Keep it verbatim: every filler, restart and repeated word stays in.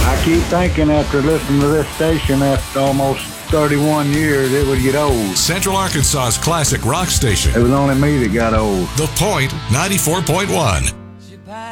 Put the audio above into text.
I keep thinking after listening to this station after almost thirty-one years, it would get old. Central Arkansas's classic rock station. It was only me that got old. The Point ninety-four point one.